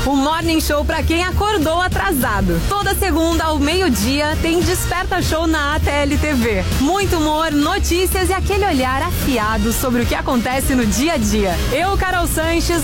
o Morning Show pra quem acordou atrasado. Toda segunda ao meio-dia tem Desperta Show na ATL TV. Muito humor, notícias e aquele olhar afiado sobre o que acontece no dia a dia. Eu, Carol Sanches,